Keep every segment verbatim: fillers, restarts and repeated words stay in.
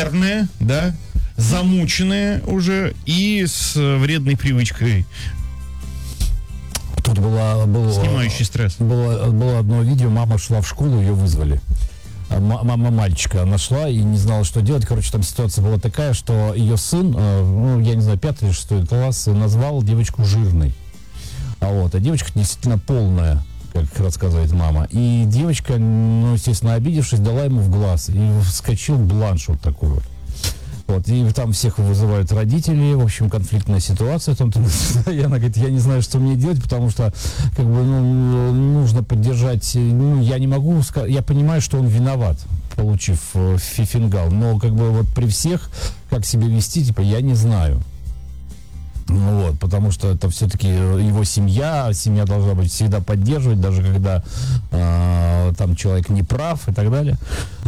нервная, да, замученная уже и с вредной привычкой. Тут было, было, Снимающий стресс. Было, было одно видео, мама шла в школу, ее вызвали. Мама мальчика, она шла и не знала, что делать. Короче, там ситуация была такая, что ее сын, ну, я не знаю, пятый или шестой класс, назвал девочку жирной. А вот, а девочка действительно полная, как рассказывает мама. И девочка, ну, естественно, обидевшись, дала ему в глаз. И вскочил бланш вот такой вот. Вот, и там всех вызывают родители, в общем, конфликтная ситуация. Там, и она говорит, я не знаю, что мне делать, потому что, как бы, ну, нужно поддержать, ну, я не могу сказать, я понимаю, что он виноват, получив э, фифингал, но, как бы, вот при всех, как себя вести, типа, я не знаю. Ну вот, потому что это все-таки его семья, семья должна быть всегда поддерживать, даже когда э, там человек не прав и так далее.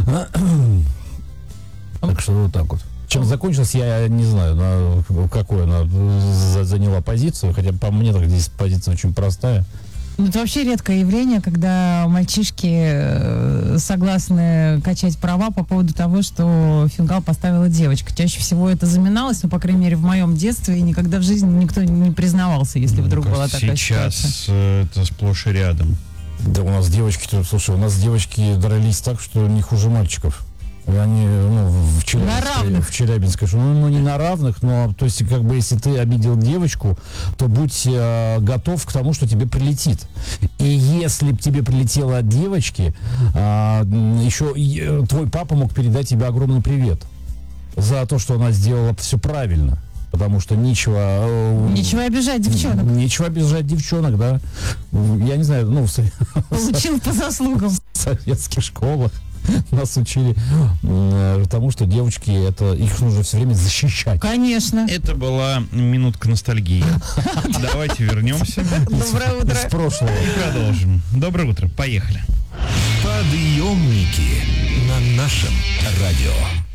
Так что вот так вот. Чем закончилось, я не знаю, на какую она заняла позицию, хотя по мне так здесь позиция очень простая. Это вообще редкое явление, когда мальчишки согласны качать права по поводу того, что фингал поставила девочка. Чаще всего это заминалось, но, по крайней мере, в моем детстве, и никогда в жизни никто не признавался, если Мне вдруг кажется, была такая сейчас ситуация. Это сплошь и рядом. Да у нас девочки, слушай, у нас девочки дрались так, что не хуже мальчиков. Они, ну, в Челябинской, в Челябинской, ну, ну, не на равных, но, то есть, как бы, если ты обидел девочку, то будь э, готов к тому, что тебе прилетит. И если б тебе прилетело от девочки, э, еще э, твой папа мог передать тебе огромный привет за то, что она сделала все правильно. Потому что нечего... Э, нечего обижать девчонок. Нечего обижать девчонок, да. Я не знаю, ну... Получил по заслугам. В советских школах нас учили э, тому, что девочки, это их нужно все время защищать. Конечно. Это была минутка ностальгии. Давайте вернемся. Доброе утро. Из прошлого. И продолжим. Доброе утро. Поехали. Подъемники на нашем радио.